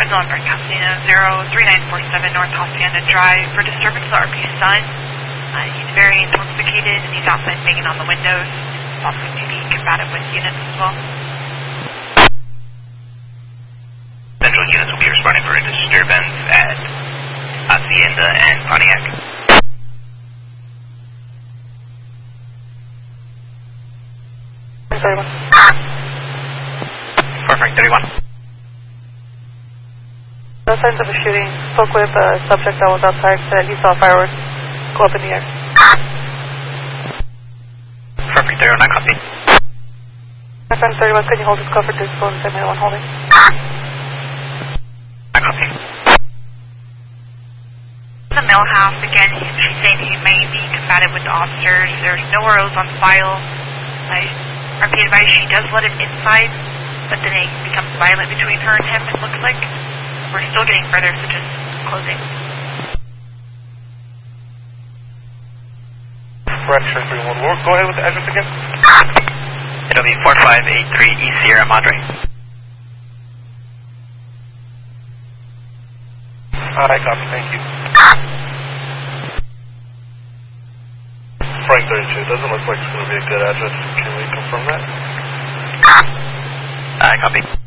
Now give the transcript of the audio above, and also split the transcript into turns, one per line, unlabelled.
Red Zone for Casino 03947 North Hacienda Drive for disturbance of RP Sun. He's very intoxicated and he's outside banging on the windows. He's also maybe combative with units as well.
Central units will be responding for a disturbance at Hacienda and Pontiac. Frank 31.
No signs of a shooting. Spoke with a subject that was outside, said he saw fireworks go up in the air.
Frank 31, I copy.
FM 31, can you hold this cover to disclose the same one holding?
I copy.
The Millhouse, again, she's saying he may be combative with the officers. There's no ROs on file. RP advice, she does let him inside, but then it becomes violent between her and him, it looks like. We're still getting further, so just closing.
Correction 31. Go ahead with the address again.
It'll be 4583 East Sierra Madre.
I copy, thank you. Frank 32, doesn't look like it's going to be a good address. Can we confirm that?
I copy.